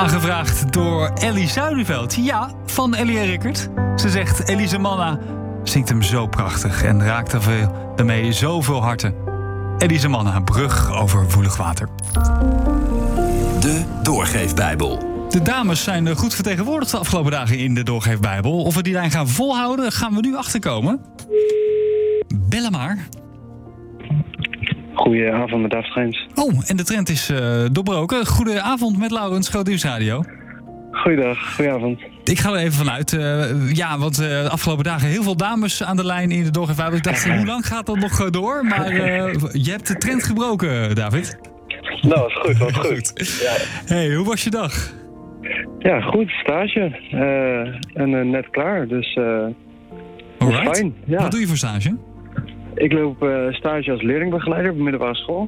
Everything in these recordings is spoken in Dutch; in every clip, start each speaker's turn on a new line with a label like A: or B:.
A: Aangevraagd door Ellie Zuiderveld. Ja, van Ellie en Rickert. Ze zegt, Elise Manna zingt hem zo prachtig en raakt daarmee zoveel harten. Elise Manna, brug over woelig water.
B: De Doorgeefbijbel.
A: De dames zijn goed vertegenwoordigd de afgelopen dagen in de Doorgeefbijbel. Of we die lijn gaan volhouden, gaan we nu achterkomen. Bellen maar.
C: Goedenavond met David Schijns.
A: Oh, en de trend is doorbroken. Goedenavond met Laurens, Groot Nieuwsradio.
C: Goeiedag, goedenavond.
A: Ik ga er even vanuit. Want de afgelopen dagen heel veel dames aan de lijn in de Doorgeefbijbel. Ik dacht, hoe lang gaat dat nog door? Maar je hebt de trend gebroken, David.
C: Nou, is goed, wat goed. Ja.
A: Hey, hoe was je dag?
C: Ja, goed, stage. En net klaar, dus
A: Alright.
C: fijn. Ja.
A: Wat doe je voor stage?
C: Ik loop stage als leerlingbegeleider op de middelbare school.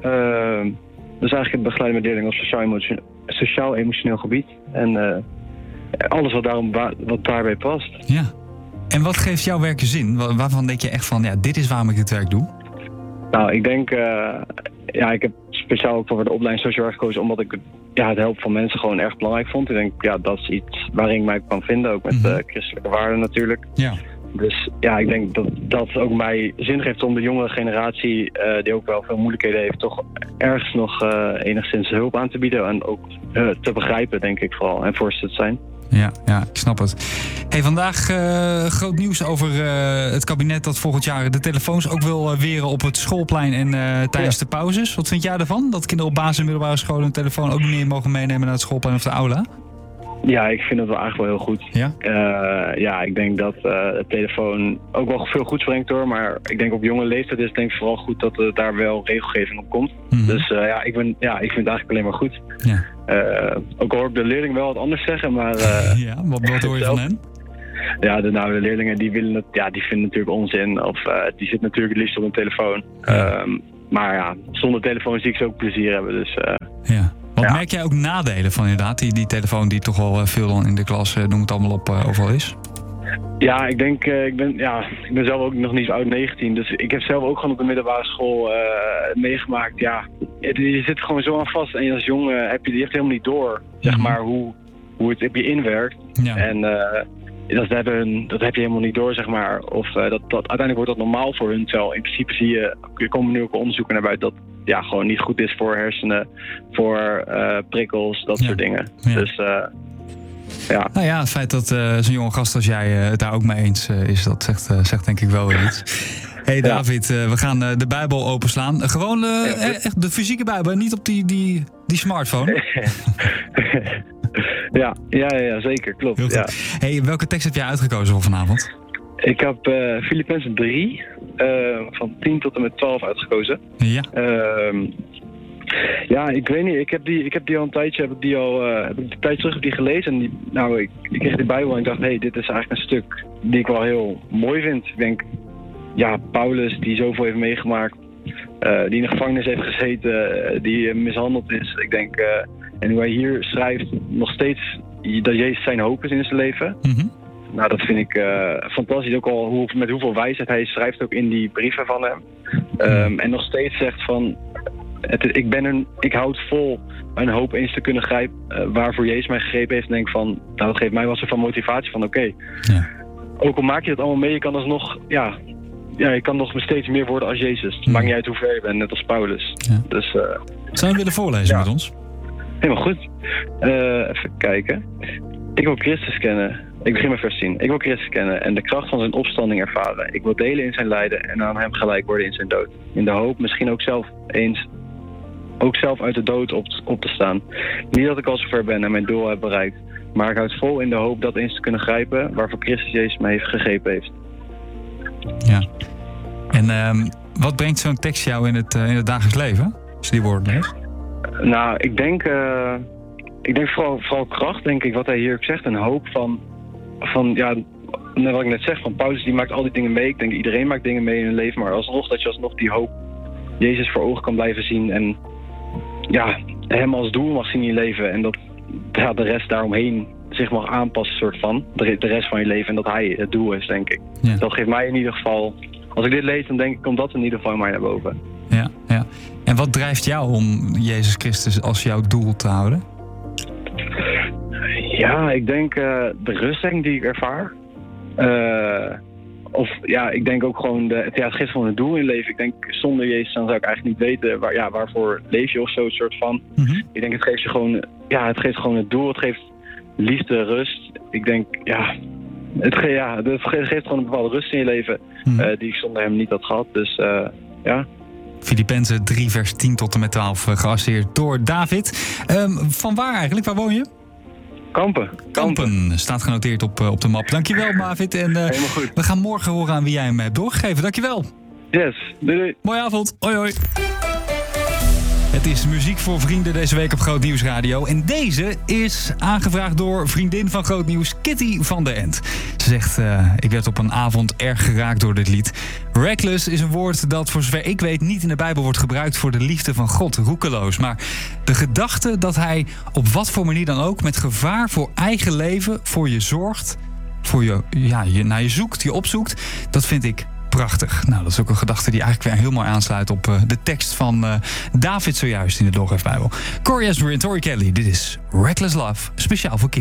C: Dus eigenlijk het begeleiden met leerlingen op sociaal-emotioneel gebied. En alles wat daarbij past.
A: Ja. En wat geeft jouw werk je zin? Waarvan denk je echt van, ja, dit is waarom ik dit werk doe?
C: Nou, ik denk... ik heb speciaal ook voor de opleiding sociaal werk gekozen, omdat ik het helpen van mensen gewoon erg belangrijk vond. Ik denk, dat is iets waarin ik mij kan vinden, ook met christelijke waarden natuurlijk.
A: Ja.
C: Dus ik denk dat ook mij zin geeft om de jongere generatie, die ook wel veel moeilijkheden heeft, toch ergens nog enigszins hulp aan te bieden en ook te begrijpen, denk ik vooral, en voor ze te zijn.
A: Ja, ik snap het. Hey, vandaag groot nieuws over het kabinet dat volgend jaar de telefoons ook wil weren op het schoolplein en tijdens de pauzes. Wat vind jij daarvan? Dat kinderen op basis- en middelbare scholen een telefoon ook niet meer mogen meenemen naar het schoolplein of de aula?
C: Ja, ik vind het wel eigenlijk wel heel goed.
A: Ja?
C: Ik denk dat de telefoon ook wel veel goeds brengt hoor. Maar ik denk op jonge leeftijd is het denk ik vooral goed dat er daar wel regelgeving op komt.
A: Mm-hmm.
C: Dus ik vind het eigenlijk alleen maar goed.
A: Ja.
C: Ook al hoor ik de leerling wel wat anders zeggen, maar...
A: Wat hoor je van hen?
C: Ja, de leerlingen die vinden natuurlijk onzin. Of die zitten natuurlijk het liefst op een telefoon. Maar zonder telefoon zie ik ze ook plezier hebben. Dus,
A: Merk jij ook nadelen van inderdaad die telefoon die toch wel veel in de klas, noem het allemaal op, overal is?
C: Ja, ik denk, ik ben zelf ook nog niet zo oud, 19. Dus ik heb zelf ook gewoon op de middelbare school meegemaakt. Ja, je zit gewoon zo aan vast en als jongen heb je helemaal niet door, zeg maar, hoe het op je inwerkt. Ja. En dat heb je helemaal niet door, zeg maar. Of uiteindelijk wordt dat normaal voor hun. Terwijl in principe er komen nu ook onderzoeken naar buiten dat gewoon niet goed is voor hersenen, voor prikkels, dat soort dingen. Ja. Dus
A: Nou ja, het feit dat zo'n jonge gast als jij het daar ook mee eens is, dat zegt denk ik wel weer iets. Hey David, we gaan de Bijbel openslaan. Gewoon echt de fysieke Bijbel, niet op die smartphone.
C: Ja, zeker, klopt. Ja.
A: Hey, welke tekst heb jij uitgekozen voor vanavond?
C: Ik heb Filippenzen 3, van 10 tot en met 12 uitgekozen.
A: Ja.
C: Ik weet niet. Ik heb die al een tijdje, heb ik een tijd terug gelezen. En ik kreeg die Bijbel en ik dacht, dit is eigenlijk een stuk die ik wel heel mooi vind. Ik denk, Paulus die zoveel heeft meegemaakt, die in de gevangenis heeft gezeten, die mishandeld is. Ik denk, en hoe hij hier schrijft nog steeds dat Jezus zijn hoop is in zijn leven. Mm-hmm. Nou, dat vind ik fantastisch. Ook al met hoeveel wijsheid hij schrijft ook in die brieven van hem. En nog steeds zegt van, ik houd vol een hoop eens te kunnen grijpen waarvoor Jezus mij gegrepen heeft. En denk van, dat geeft mij wel zo van motivatie van ook al maak je dat allemaal mee, je kan alsnog, je kan nog steeds meer worden als Jezus. Het maakt niet uit hoe ver je bent, net als Paulus. Ja. Dus,
A: zou je willen voorlezen met ons?
C: Helemaal goed. Even kijken. Ik wil Christus kennen. Ik begin met vers 10. Ik wil Christus kennen en de kracht van zijn opstanding ervaren. Ik wil delen in zijn lijden en aan hem gelijk worden in zijn dood. In de hoop misschien ook zelf uit de dood op te staan. Niet dat ik al zover ben en mijn doel heb bereikt. Maar ik houd vol in de hoop dat eens te kunnen grijpen waarvoor Christus Jezus mij gegrepen heeft.
A: Ja. En wat brengt zo'n tekst jou in het dagelijks leven? Als je die woorden leest?
C: Nou, ik denk vooral kracht, denk ik, wat hij hier zegt. Een hoop van net wat ik net zeg, van Paulus die maakt al die dingen mee. Ik denk iedereen maakt dingen mee in hun leven, maar dat je alsnog die hoop Jezus voor ogen kan blijven zien en hem als doel mag zien in je leven. En dat de rest daaromheen zich mag aanpassen, soort van. De rest van je leven en dat hij het doel is, denk ik. Ja. Dat geeft mij in ieder geval, als ik dit lees, dan denk ik, komt dat in ieder geval mij naar boven.
A: Ja. En wat drijft jou om Jezus Christus als jouw doel te houden?
C: Ja, ik denk de ruststelling die ik ervaar. Ik denk ook gewoon, het geeft gewoon een doel in leven. Ik denk, zonder Jezus dan zou ik eigenlijk niet weten waarvoor leef je of zo, soort van.
A: Mhm.
C: Ik denk, het geeft gewoon het doel, het geeft liefde, rust. Ik denk, het geeft gewoon een bepaalde rust in je leven, die ik zonder hem niet had gehad. Dus,
A: Filippenzen 3 vers 10 tot en met 12 gearresteerd door David. Van waar eigenlijk? Waar woon je? Kampen. Staat genoteerd op de map. Dankjewel, David. En
C: helemaal goed.
A: We gaan morgen horen aan wie jij hem hebt doorgegeven. Dankjewel.
C: Yes, doei.
A: Mooie avond. Hoi hoi. Het is muziek voor vrienden deze week op Groot Nieuws Radio. En deze is aangevraagd door vriendin van Groot Nieuws, Kitty van der End. Ze zegt, ik werd op een avond erg geraakt door dit lied. Reckless is een woord dat voor zover ik weet niet in de Bijbel wordt gebruikt voor de liefde van God, roekeloos. Maar de gedachte dat hij op wat voor manier dan ook met gevaar voor eigen leven voor je zorgt, voor je naar je zoekt, je opzoekt, dat vind ik prachtig. Nou, dat is ook een gedachte die eigenlijk weer heel mooi aansluit op de tekst van David zojuist in de Doorgeefbijbel. Corey Asbury en Tori Kelly, dit is Reckless Love, speciaal voor Kitty.